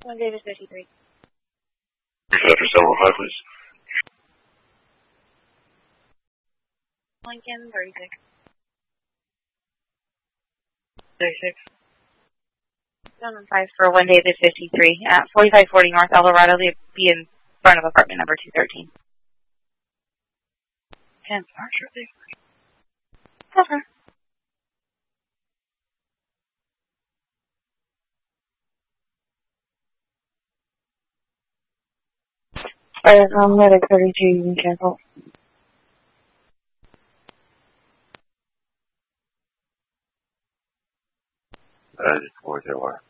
1 Davis 53. After 705, please. Lincoln 36. 36. 715 for 1 Davis 53 at 4540 North Eldorado. Be in front of apartment number 213. 10 park shortly. Okay. Medic 32, you can cancel. That is 4 0.